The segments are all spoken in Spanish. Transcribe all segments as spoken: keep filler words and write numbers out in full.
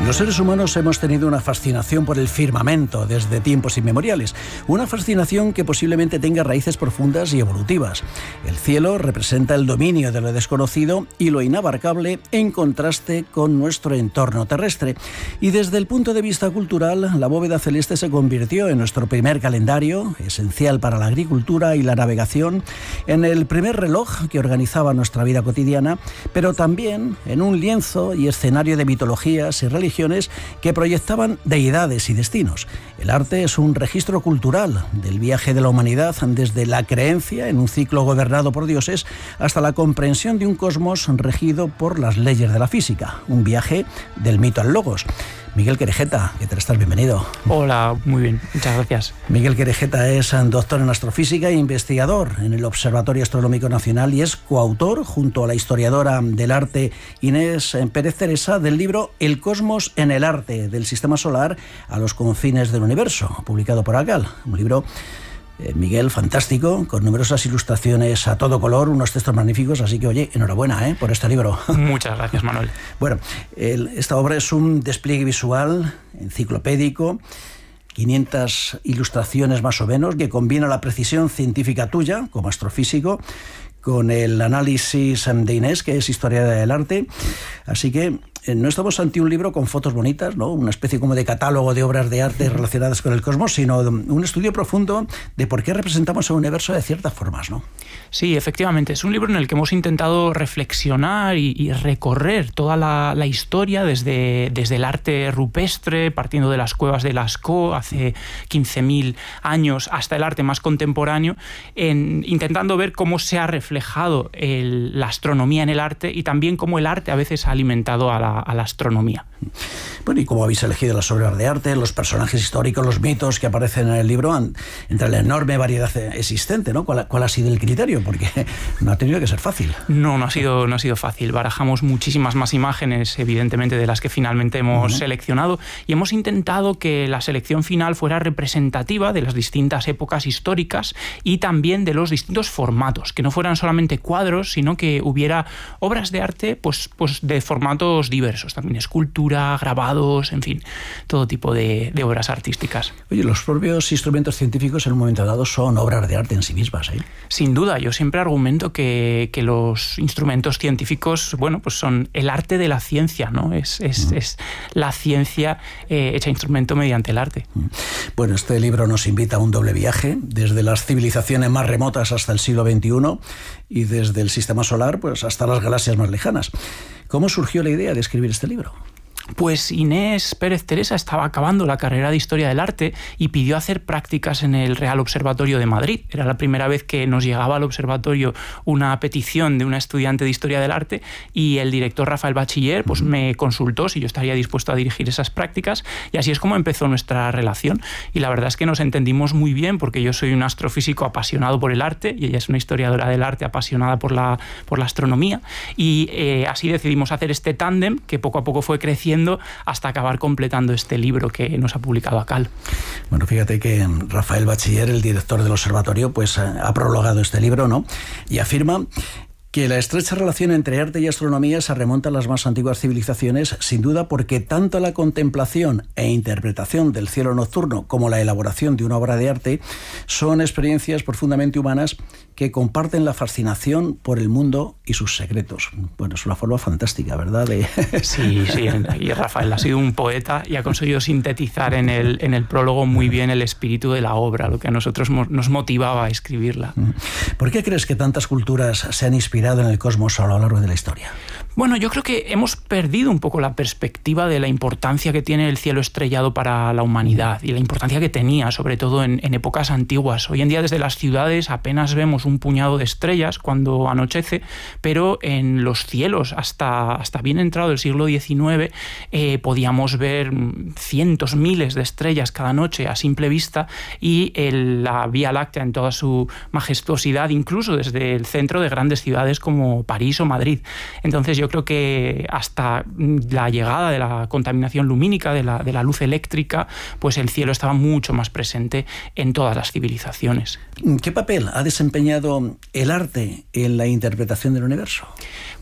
Los seres humanos hemos tenido una fascinación por el firmamento desde tiempos inmemoriales, una fascinación que posiblemente tenga raíces profundas y evolutivas. El cielo representa el dominio de lo desconocido y lo inabarcable en contraste con nuestro entorno terrestre. Y desde el punto de vista cultural, la bóveda celeste se convirtió en nuestro primer calendario, esencial para la agricultura y la navegación, en el primer reloj que organizaba nuestra vida cotidiana, pero también en un lienzo y escenario de mitologías y religiones que proyectaban deidades y destinos. El arte es un registro cultural del viaje de la humanidad desde la creencia en un ciclo gobernado por dioses hasta la comprensión de un cosmos regido por las leyes de la física. Un viaje del mito al logos. Miguel Querejeta, ¿qué tal estás? Bienvenido. Hola, muy bien, muchas gracias. Miguel Querejeta es doctor en astrofísica e investigador en el Observatorio Astronómico Nacional y es coautor, junto a la historiadora del arte Inés Pérez Teresa, del libro El cosmos en el arte, del sistema solar a los confines del universo, publicado por ACAL. Un libro, eh, Miguel, fantástico, con numerosas ilustraciones a todo color, unos textos magníficos, así que, oye, enhorabuena ¿eh? por este libro. Muchas gracias, Manuel. Bueno, el, esta obra es un despliegue visual, enciclopédico, quinientas ilustraciones más o menos, que combina la precisión científica tuya, como astrofísico, con el análisis de Inés, que es historiadora del arte. Así que eh, no estamos ante un libro con fotos bonitas, ¿no? Una especie como de catálogo de obras de arte relacionadas con el cosmos, sino un estudio profundo de por qué representamos el universo de ciertas formas, ¿no? Sí, efectivamente. Es un libro en el que hemos intentado reflexionar y, y recorrer toda la, la historia desde, desde el arte rupestre, partiendo de las cuevas de Lascaux hace quince mil años, hasta el arte más contemporáneo, en, intentando ver cómo se ha reflejado el, la astronomía en el arte y también cómo el arte a veces ha alimentado a la, a la astronomía. Bueno, ¿y cómo habéis elegido las obras de arte, los personajes históricos, los mitos que aparecen en el libro, entre la enorme variedad existente, ¿no? ¿Cuál, cuál ha sido el criterio? Porque no ha tenido que ser fácil. No, no ha sido, no ha sido fácil. Barajamos muchísimas más imágenes, evidentemente, de las que finalmente hemos uh-huh. seleccionado, y hemos intentado que la selección final fuera representativa de las distintas épocas históricas y también de los distintos formatos, que no fueran solamente cuadros, sino que hubiera obras de arte pues, pues de formatos diversos, también escultura, grabados, en fin, todo tipo de, de obras artísticas. Oye, los propios instrumentos científicos en un momento dado son obras de arte en sí mismas, ¿eh? Sin duda, yo siempre argumento que, que los instrumentos científicos, bueno, pues son el arte de la ciencia, ¿no? Es, es, uh-huh. es la ciencia eh, hecha instrumento mediante el arte. Uh-huh. Bueno, este libro nos invita a un doble viaje, desde las civilizaciones más remotas hasta el siglo veintiuno y desde el sistema solar pues hasta las galaxias más lejanas. ¿Cómo surgió la idea de escribir este libro? Pues Inés Pérez Teresa estaba acabando la carrera de Historia del Arte y pidió hacer prácticas en el Real Observatorio de Madrid. Era la primera vez que nos llegaba al observatorio una petición de una estudiante de Historia del Arte y el director Rafael Bachiller pues, me consultó si yo estaría dispuesto a dirigir esas prácticas, y así es como empezó nuestra relación. Y la verdad es que nos entendimos muy bien, porque yo soy un astrofísico apasionado por el arte y ella es una historiadora del arte apasionada por la, por la astronomía, y eh, así decidimos hacer este tándem que poco a poco fue creciendo hasta acabar completando este libro que nos ha publicado ACAL. Bueno, fíjate que Rafael Bachiller, el director del observatorio, pues ha prologado este libro, ¿no? Y afirma que la estrecha relación entre arte y astronomía se remonta a las más antiguas civilizaciones, sin duda, porque tanto la contemplación e interpretación del cielo nocturno como la elaboración de una obra de arte son experiencias profundamente humanas que comparten la fascinación por el mundo y sus secretos. Bueno, es una forma fantástica, ¿verdad? De... Sí, sí, y Rafael ha sido un poeta y ha conseguido sintetizar en el, en el prólogo muy bien el espíritu de la obra, lo que a nosotros nos motivaba a escribirla. ¿Por qué crees que tantas culturas se han inspirado en el cosmos a lo largo de la historia? Bueno, yo creo que hemos perdido un poco la perspectiva de la importancia que tiene el cielo estrellado para la humanidad y la importancia que tenía, sobre todo en, en épocas antiguas. Hoy en día desde las ciudades apenas vemos un puñado de estrellas cuando anochece, pero en los cielos hasta, hasta bien entrado el siglo diecinueve eh, podíamos ver cientos, miles de estrellas cada noche a simple vista, y el, la Vía Láctea en toda su majestuosidad, incluso desde el centro de grandes ciudades como París o Madrid. Entonces yo creo que hasta la llegada de la contaminación lumínica, de la, de la luz eléctrica, pues el cielo estaba mucho más presente en todas las civilizaciones. ¿Qué papel ha desempeñado el arte en la interpretación del universo? Pues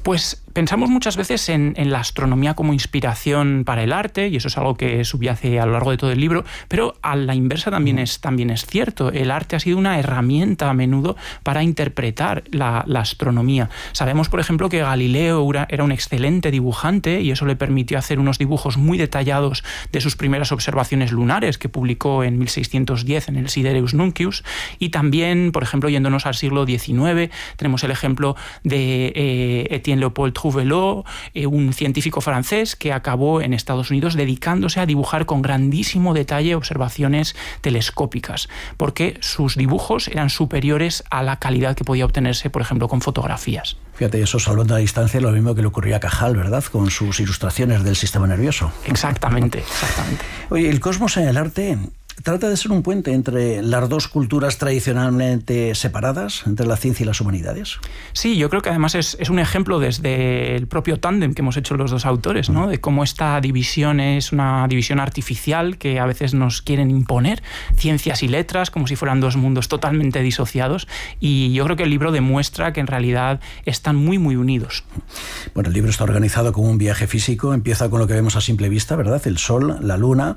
Pensamos muchas veces en, en la astronomía como inspiración para el arte, y eso es algo que subyace a lo largo de todo el libro, pero a la inversa también es, también es cierto. El arte ha sido una herramienta a menudo para interpretar la, la astronomía. Sabemos, por ejemplo, que Galileo era un excelente dibujante y eso le permitió hacer unos dibujos muy detallados de sus primeras observaciones lunares que publicó en mil seiscientos diez en el Sidereus Nuncius. Y también, por ejemplo, yéndonos al siglo diecinueve, tenemos el ejemplo de eh, Étienne Leopold Trouvelot, eh, un científico francés que acabó en Estados Unidos dedicándose a dibujar con grandísimo detalle observaciones telescópicas, porque sus dibujos eran superiores a la calidad que podía obtenerse, por ejemplo, con fotografías. Fíjate, eso salvando a la distancia, lo mismo que le ocurrió a Cajal, ¿verdad?, con sus ilustraciones del sistema nervioso. Exactamente, exactamente. Oye, el cosmos en el arte trata de ser un puente entre las dos culturas tradicionalmente separadas, entre la ciencia y las humanidades. Sí, yo creo que además es, es un ejemplo desde el propio tándem que hemos hecho los dos autores, ¿no? De cómo esta división es una división artificial que a veces nos quieren imponer, ciencias y letras, como si fueran dos mundos totalmente disociados, y yo creo que el libro demuestra que en realidad están muy, muy unidos. Bueno, el libro está organizado como un viaje físico, empieza con lo que vemos a simple vista, ¿verdad?, el Sol, la Luna,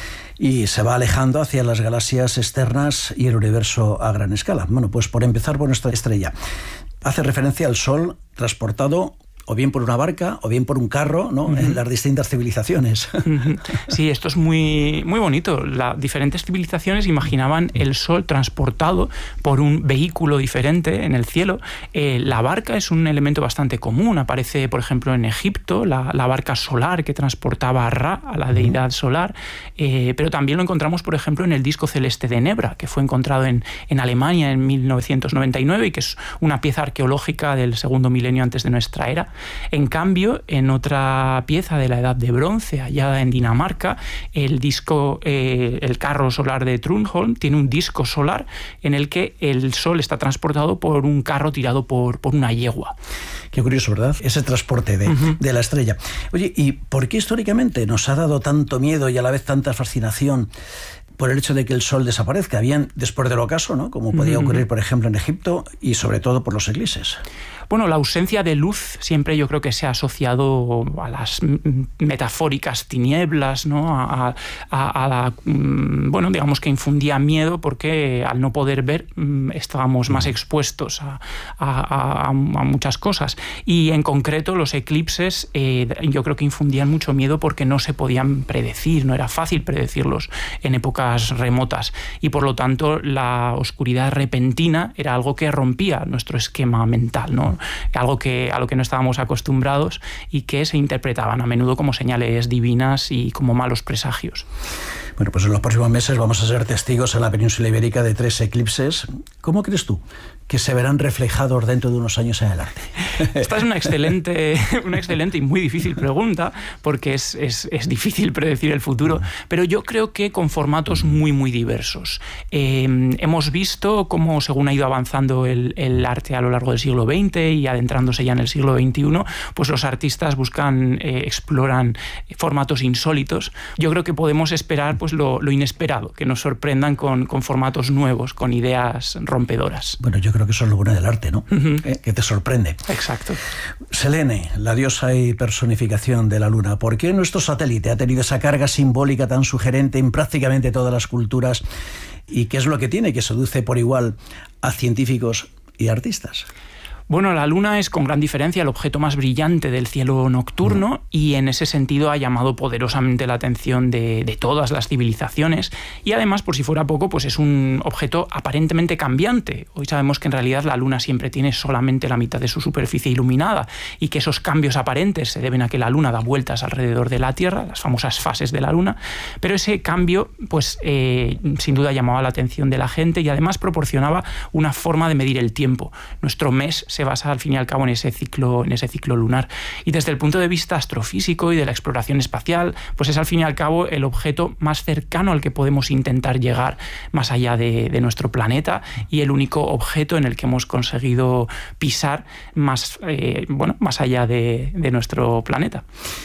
y se va alejando hacia las galaxias externas y el universo a gran escala. Bueno, pues por empezar por nuestra estrella. Hace referencia al Sol transportado o bien por una barca o bien por un carro, ¿no?, uh-huh. en las distintas civilizaciones. Sí, esto es muy, muy bonito. Las diferentes civilizaciones imaginaban el Sol transportado por un vehículo diferente en el cielo. Eh, la barca es un elemento bastante común. Aparece, por ejemplo, en Egipto, la, la barca solar que transportaba a Ra, a la deidad solar. Eh, pero también lo encontramos, por ejemplo, en el disco celeste de Nebra, que fue encontrado en, en Alemania en mil novecientos noventa y nueve y que es una pieza arqueológica del segundo milenio antes de nuestra era. En cambio, en otra pieza de la Edad de Bronce, hallada en Dinamarca, el disco, eh, el carro solar de Trundholm tiene un disco solar en el que el Sol está transportado por un carro tirado por, por una yegua. Qué curioso, ¿verdad?, ese transporte de, uh-huh. de la estrella. Oye, ¿y por qué históricamente nos ha dado tanto miedo y a la vez tanta fascinación por el hecho de que el Sol desaparezca, bien después del ocaso, ¿no?, como podía ocurrir, por ejemplo, en Egipto, y sobre todo por los eclipses? Bueno, la ausencia de luz siempre yo creo que se ha asociado a las metafóricas tinieblas, ¿no?, a, a, a la, bueno, digamos que infundía miedo porque al no poder ver estábamos más expuestos a, a, a, a muchas cosas. Y en concreto los eclipses eh, yo creo que infundían mucho miedo porque no se podían predecir, no era fácil predecirlos en épocas remotas. Y por lo tanto la oscuridad repentina era algo que rompía nuestro esquema mental, ¿no? Algo que, a lo que no estábamos acostumbrados y que se interpretaban a menudo como señales divinas y como malos presagios. Bueno, pues en los próximos meses vamos a ser testigos en la península ibérica de tres eclipses. ¿Cómo crees tú que se verán reflejados dentro de unos años en el arte? Esta es una excelente, una excelente y muy difícil pregunta, porque es, es, es difícil predecir el futuro, pero yo creo que con formatos muy, muy diversos. Eh, hemos visto cómo, según ha ido avanzando el, el arte a lo largo del siglo veinte y adentrándose ya en el siglo veintiuno, pues los artistas buscan, eh, exploran formatos insólitos. Yo creo que podemos esperar pues lo, lo inesperado, que nos sorprendan con, con formatos nuevos, con ideas rompedoras. Bueno, yo creo que eso es lo bueno del arte, ¿no? Uh-huh. Eh, que te sorprende. Exacto. Selene, la diosa y personificación de la Luna. ¿Por qué nuestro satélite ha tenido esa carga simbólica tan sugerente en prácticamente todas las culturas? ¿Y qué es lo que tiene que seduce por igual a científicos y artistas? Bueno, la Luna es con gran diferencia el objeto más brillante del cielo nocturno mm. y en ese sentido ha llamado poderosamente la atención de, de todas las civilizaciones y además, por si fuera poco, pues es un objeto aparentemente cambiante. Hoy sabemos que en realidad la Luna siempre tiene solamente la mitad de su superficie iluminada y que esos cambios aparentes se deben a que la Luna da vueltas alrededor de la Tierra, las famosas fases de la Luna, pero ese cambio pues eh, sin duda llamaba la atención de la gente y además proporcionaba una forma de medir el tiempo. Nuestro mes se basa al fin y al cabo en ese ciclo, en ese ciclo lunar. Y desde el punto de vista astrofísico y de la exploración espacial, pues es al fin y al cabo el objeto más cercano al que podemos intentar llegar más allá de, de nuestro planeta y el único objeto en el que hemos conseguido pisar más, eh, bueno, más allá de, de nuestro planeta.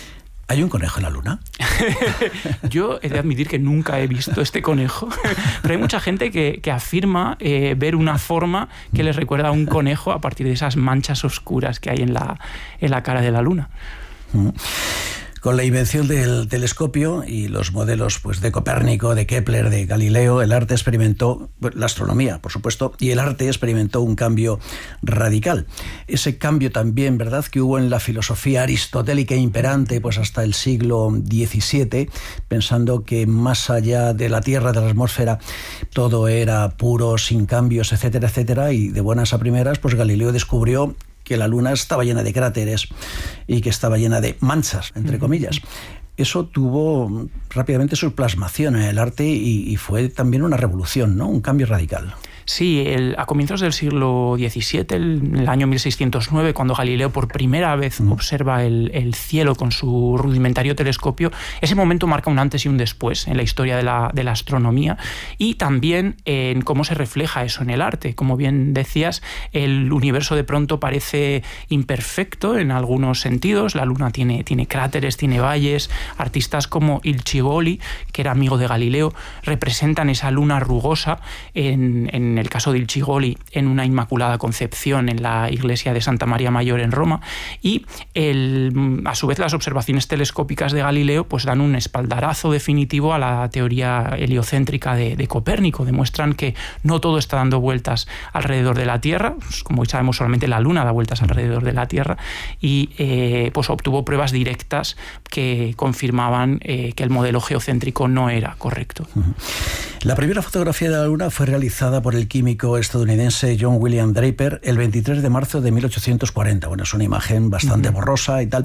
¿Hay un conejo en la Luna? Yo he de admitir que nunca he visto este conejo, pero hay mucha gente que, que afirma eh, ver una forma que les recuerda a un conejo a partir de esas manchas oscuras que hay en la, en la cara de la Luna. Mm. Con la invención del telescopio y los modelos pues, de Copérnico, de Kepler, de Galileo, el arte experimentó, la astronomía, por supuesto, y el arte experimentó un cambio radical. Ese cambio también, ¿verdad?, que hubo en la filosofía aristotélica imperante pues hasta el siglo diecisiete, pensando que más allá de la Tierra, de la atmósfera, todo era puro, sin cambios, etcétera, etcétera, y de buenas a primeras, pues Galileo descubrió que la Luna estaba llena de cráteres y que estaba llena de manchas, entre comillas. Eso tuvo rápidamente su plasmación en el arte y, y fue también una revolución, ¿no? Un cambio radical. Sí, el, a comienzos del siglo diecisiete, el, el año mil seiscientos nueve, cuando Galileo por primera vez mm. observa el, el cielo con su rudimentario telescopio, ese momento marca un antes y un después en la historia de la, de la astronomía y también en cómo se refleja eso en el arte. Como bien decías, el universo de pronto parece imperfecto en algunos sentidos. La Luna tiene, tiene cráteres, tiene valles. Artistas como Il Cigoli, que era amigo de Galileo, representan esa luna rugosa en, en En el caso de Il Cigoli, en una Inmaculada Concepción en la iglesia de Santa María Mayor en Roma, y el, a su vez las observaciones telescópicas de Galileo pues dan un espaldarazo definitivo a la teoría heliocéntrica de, de Copérnico. Demuestran que no todo está dando vueltas alrededor de la Tierra, pues como sabemos solamente la Luna da vueltas alrededor de la Tierra, y eh, pues obtuvo pruebas directas que confirmaban eh, que el modelo geocéntrico no era correcto. La primera fotografía de la Luna fue realizada por el químico estadounidense John William Draper el veintitrés de marzo de mil ochocientos cuarenta. Bueno, es una imagen bastante uh-huh. borrosa y tal,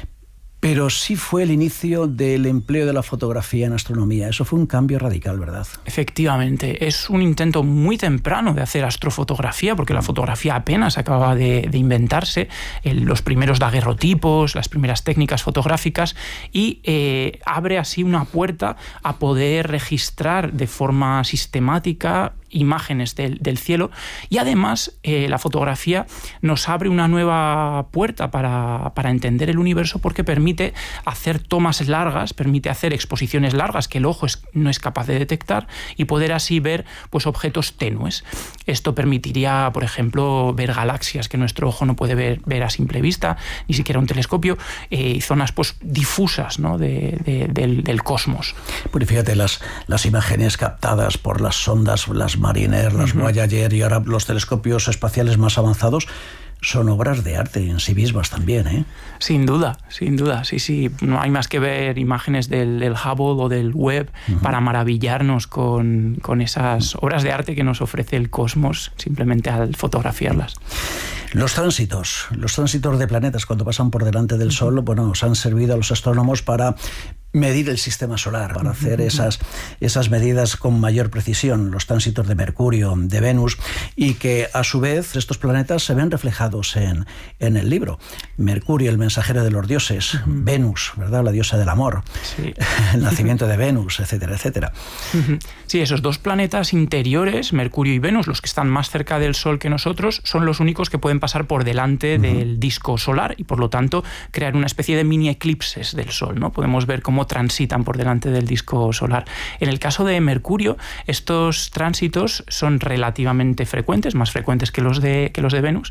pero sí fue el inicio del empleo de la fotografía en astronomía. Eso fue un cambio radical, ¿verdad? Efectivamente, es un intento muy temprano de hacer astrofotografía, porque la fotografía apenas acababa de, de inventarse, el, los primeros daguerrotipos, las primeras técnicas fotográficas, y eh, abre así una puerta a poder registrar de forma sistemática imágenes del, del cielo, y además eh, la fotografía nos abre una nueva puerta para, para entender el universo, porque permite hacer tomas largas, permite hacer exposiciones largas que el ojo es, no es capaz de detectar, y poder así ver pues, objetos tenues. Esto permitiría, por ejemplo, ver galaxias que nuestro ojo no puede ver, ver a simple vista, ni siquiera un telescopio, eh, y zonas pues, difusas, ¿no? de, de, del, del cosmos. Pues fíjate, las, las imágenes captadas por las sondas, las Mariner, las uh-huh. Voyager y ahora los telescopios espaciales más avanzados son obras de arte en sí mismas también, ¿eh? Sin duda, sin duda, sí, sí. No hay más que ver imágenes del, del Hubble o del Webb uh-huh. para maravillarnos con, con esas obras de arte que nos ofrece el cosmos simplemente al fotografiarlas. Los tránsitos, los tránsitos de planetas cuando pasan por delante del Sol, bueno, nos han servido a los astrónomos para medir el sistema solar, para hacer esas, esas medidas con mayor precisión, los tránsitos de Mercurio, de Venus, y que a su vez estos planetas se ven reflejados en, en el libro. Mercurio, el mensajero de los dioses, uh-huh. Venus, ¿verdad?, la diosa del amor, sí. El nacimiento de Venus, etcétera, etcétera. Uh-huh. Sí, esos dos planetas interiores, Mercurio y Venus, los que están más cerca del Sol que nosotros, son los únicos que pueden pasar por delante uh-huh. del disco solar y por lo tanto crear una especie de mini eclipses del Sol, ¿no? Podemos ver cómo transitan por delante del disco solar. En el caso de Mercurio, estos tránsitos son relativamente frecuentes, más frecuentes que los de, que los de Venus,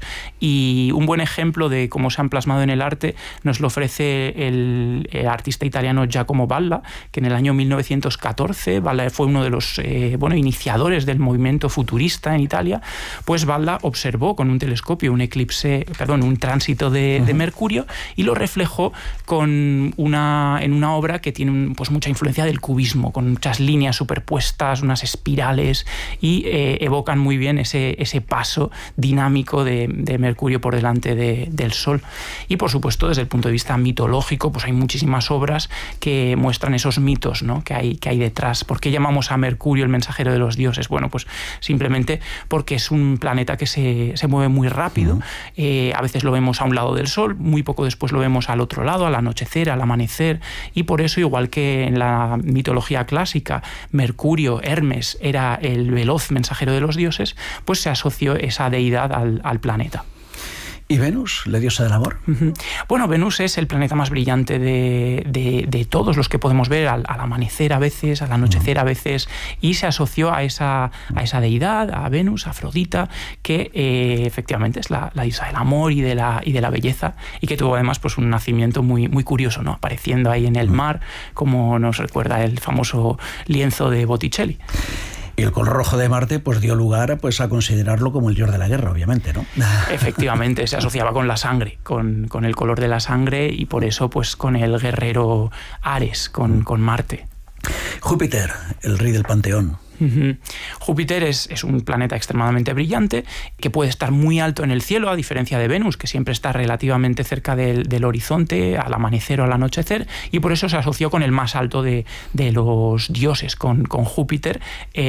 y un buen ejemplo de cómo se han plasmado en el arte nos lo ofrece el, el artista italiano Giacomo Balla, que en el año mil novecientos catorce, Balla fue uno de los eh, bueno, iniciadores del movimiento futurista en Italia, pues Balla observó con un telescopio un eclipse, perdón, un tránsito de, uh-huh. de Mercurio, y lo reflejó con una, en una obra que tiene pues, mucha influencia del cubismo, con muchas líneas superpuestas, unas espirales, y eh, evocan muy bien ese, ese paso dinámico de, de Mercurio por delante de, del Sol. Y por supuesto, desde el punto de vista mitológico, pues hay muchísimas obras que muestran esos mitos, ¿no?, que hay, que hay detrás. ¿Por qué llamamos a Mercurio el mensajero de los dioses? Bueno, pues simplemente porque es un planeta que se, se mueve muy rápido. Uh-huh. Eh, a veces lo vemos a un lado del Sol, muy poco después lo vemos al otro lado, al anochecer, al amanecer, y por eso, igual que en la mitología clásica Mercurio, Hermes, era el veloz mensajero de los dioses, pues se asoció esa deidad al, al planeta. ¿Y Venus, la diosa del amor? Uh-huh. Bueno, Venus es el planeta más brillante de, de, de todos los que podemos ver al, al amanecer a veces, al anochecer uh-huh. a veces, y se asoció a esa, a esa deidad, a Venus, a Afrodita, que eh, efectivamente es la, la diosa del amor y de la, y de la belleza, y que tuvo además pues, un nacimiento muy, muy curioso, ¿no? Apareciendo ahí en el mar, como nos recuerda el famoso lienzo de Botticelli. Y el color rojo de Marte pues dio lugar pues, a considerarlo como el dios de la guerra, obviamente, ¿no? Efectivamente, se asociaba con la sangre, con, con el color de la sangre, y por eso pues con el guerrero Ares, con, con Marte. Júpiter, el rey del panteón. Uh-huh. Júpiter es, es un planeta extremadamente brillante que puede estar muy alto en el cielo, a diferencia de Venus, que siempre está relativamente cerca del, del horizonte al amanecer o al anochecer, y por eso se asoció con el más alto de, de los dioses, con, con Júpiter,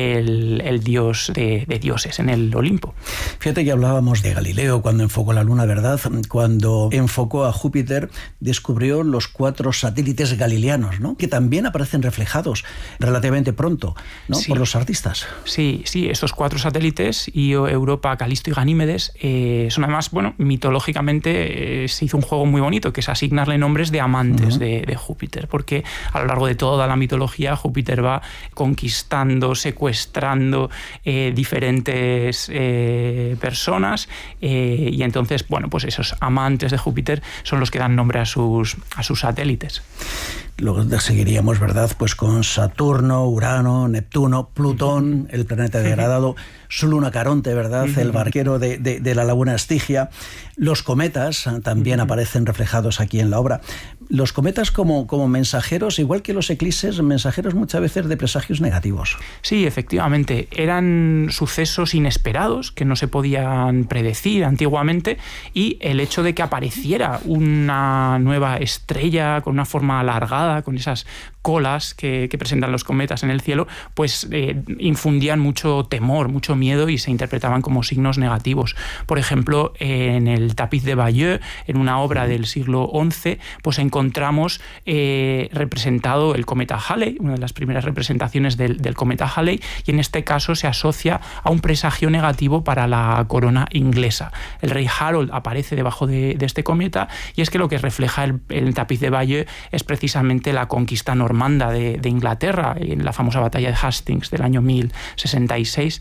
el, el dios de, de dioses en el Olimpo. Fíjate que hablábamos de Galileo cuando enfocó la Luna, ¿verdad? Cuando enfocó a Júpiter, descubrió los cuatro satélites galileanos, ¿no? Que también aparecen reflejados relativamente pronto, ¿no? Sí. Por los artistas. Sí, sí, esos cuatro satélites, Io, Europa, Calisto y Ganímedes, eh, son además, bueno, mitológicamente eh, se hizo un juego muy bonito, que es asignarle nombres de amantes uh-huh. de, de Júpiter, porque a lo largo de toda la mitología Júpiter va conquistando, secuestrando eh, diferentes eh, personas, eh, y entonces, bueno, pues esos amantes de Júpiter son los que dan nombre a sus, a sus satélites. Luego seguiríamos, ¿verdad?, pues con Saturno, Urano, Neptuno, Plutón, el planeta degradado, su luna Caronte, ¿verdad?, uh-huh. el barquero de, de, de la laguna Estigia. Los cometas también uh-huh. aparecen reflejados aquí en la obra. Los cometas como, como mensajeros, igual que los eclipses, mensajeros muchas veces de presagios negativos. Sí, efectivamente. Eran sucesos inesperados que no se podían predecir antiguamente, y el hecho de que apareciera una nueva estrella con una forma alargada, con esas colas que, que presentan los cometas en el cielo, pues eh, infundían mucho temor, mucho miedo, y se interpretaban como signos negativos. Por ejemplo, en el tapiz de Bayeux, en una obra del siglo once, pues encontramos eh, representado el cometa Halley, una de las primeras representaciones del, del cometa Halley, y en este caso se asocia a un presagio negativo para la corona inglesa. El rey Harold aparece debajo de, de este cometa, y es que lo que refleja el, el tapiz de Bayeux es precisamente la conquista normanda de, de Inglaterra en la famosa batalla de Hastings del año mil sesenta y seis.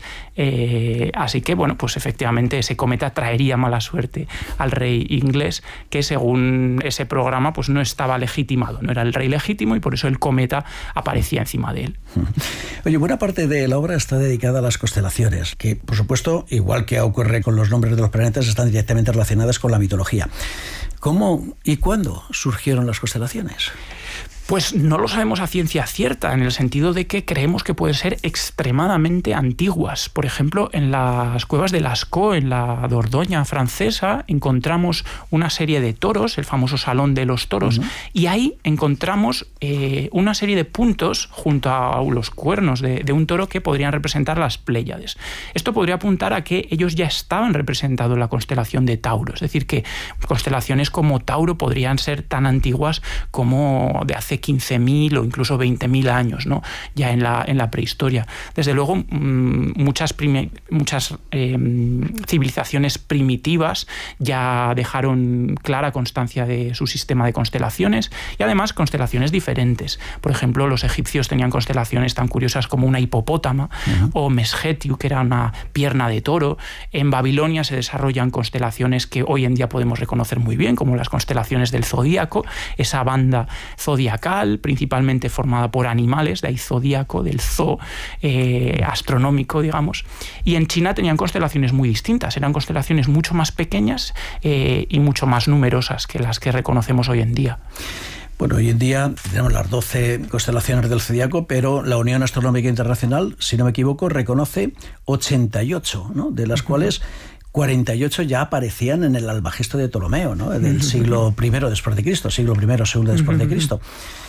Eh, así que, bueno, pues efectivamente ese cometa traería mala suerte al rey inglés, que según ese programa pues no estaba legitimado, no era el rey legítimo, y por eso el cometa aparecía encima de él. Oye, buena parte de la obra está dedicada a las constelaciones, que por supuesto, igual que ocurre con los nombres de los planetas, están directamente relacionadas con la mitología. ¿Cómo y cuándo surgieron las constelaciones? Pues no lo sabemos a ciencia cierta, en el sentido de que creemos que pueden ser extremadamente antiguas. Por ejemplo, en las cuevas de Lascaux, en la Dordoña francesa, encontramos una serie de toros, el famoso Salón de los Toros, uh-huh. y ahí encontramos eh, una serie de puntos junto a los cuernos de, de un toro que podrían representar las Pléyades. Esto podría apuntar a que ellos ya estaban representados en la constelación de Tauro, es decir, que constelaciones como Tauro podrían ser tan antiguas como de hace quince mil o incluso veinte mil años, ¿no? Ya en la, en la prehistoria. Desde luego, mmm, muchas, primi- muchas eh, civilizaciones primitivas ya dejaron clara constancia de su sistema de constelaciones, y además constelaciones diferentes. Por ejemplo, los egipcios tenían constelaciones tan curiosas como una hipopótama, uh-huh. o Mesgetiu, que era una pierna de toro. En Babilonia se desarrollan constelaciones que hoy en día podemos reconocer muy bien, como las constelaciones del zodíaco, esa banda zodiacal, principalmente formada por animales, de ahí zodíaco, del zoo eh, astronómico, digamos. Y en China tenían constelaciones muy distintas, eran constelaciones mucho más pequeñas eh, y mucho más numerosas que las que reconocemos hoy en día. Bueno, hoy en día tenemos las doce constelaciones del zodiaco, pero la Unión Astronómica Internacional, si no me equivoco, reconoce ochenta y ocho, ¿no? De las uh-huh. cuales cuarenta y ocho ya aparecían en el Almagesto de Ptolomeo, ¿no? Del siglo primero después de Cristo, siglo primero, segundo después de Cristo.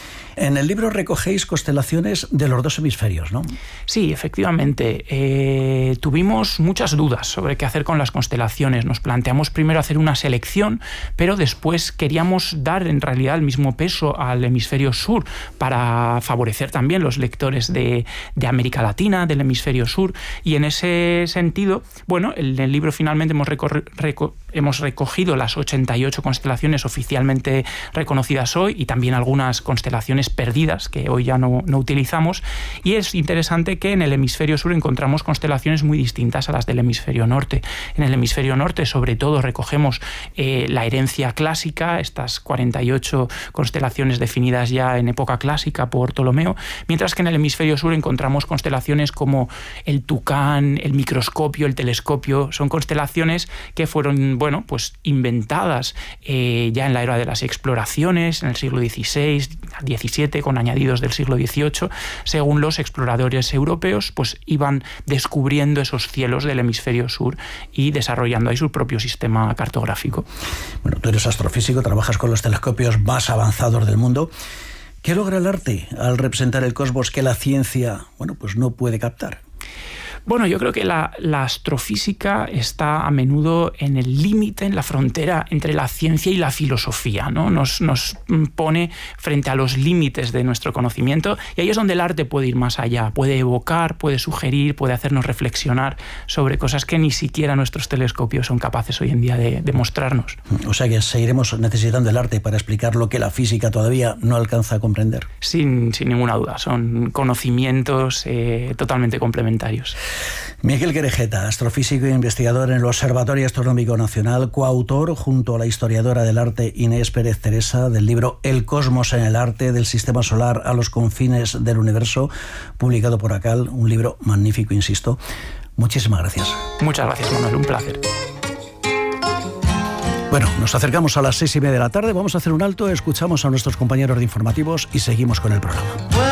En el libro recogéis constelaciones de los dos hemisferios, ¿no? Sí, efectivamente. Eh, tuvimos muchas dudas sobre qué hacer con las constelaciones. Nos planteamos primero hacer una selección, pero después queríamos dar en realidad el mismo peso al hemisferio sur para favorecer también los lectores de, de América Latina, del hemisferio sur. Y en ese sentido, bueno, en el libro finalmente hemos recorrido... Recor- hemos recogido las ochenta y ocho constelaciones oficialmente reconocidas hoy y también algunas constelaciones perdidas que hoy ya no, no utilizamos, y es interesante que en el hemisferio sur encontramos constelaciones muy distintas a las del hemisferio norte. En el hemisferio norte sobre todo recogemos eh, la herencia clásica, estas cuarenta y ocho constelaciones definidas ya en época clásica por Ptolomeo, mientras que en el hemisferio sur encontramos constelaciones como el Tucán, el microscopio, el telescopio. Son constelaciones que fueron, bueno, pues inventadas eh, ya en la era de las exploraciones, en el siglo dieciséis, diecisiete, con añadidos del siglo dieciocho, según los exploradores europeos, pues iban descubriendo esos cielos del hemisferio sur y desarrollando ahí su propio sistema cartográfico. Bueno, tú eres astrofísico, trabajas con los telescopios más avanzados del mundo. ¿Qué logra el arte al representar el cosmos que la ciencia, bueno, pues no puede captar? Bueno, yo creo que la, la astrofísica está a menudo en el límite, en la frontera entre la ciencia y la filosofía, ¿no? Nos, nos pone frente a los límites de nuestro conocimiento, y ahí es donde el arte puede ir más allá, puede evocar, puede sugerir, puede hacernos reflexionar sobre cosas que ni siquiera nuestros telescopios son capaces hoy en día de, de mostrarnos. O sea que seguiremos necesitando el arte para explicar lo que la física todavía no alcanza a comprender. Sin, sin ninguna duda, son conocimientos eh, totalmente complementarios. Miguel Querejeta, astrofísico e investigador en el Observatorio Astronómico Nacional, coautor junto a la historiadora del arte Inés Pérez Teresa del libro El cosmos en el arte, del sistema solar a los confines del universo, publicado por ACAL, un libro magnífico, insisto. Muchísimas gracias. Muchas gracias, Manuel, un placer. Bueno, nos acercamos a las seis y media de la tarde, vamos a hacer un alto, escuchamos a nuestros compañeros de informativos y seguimos con el programa.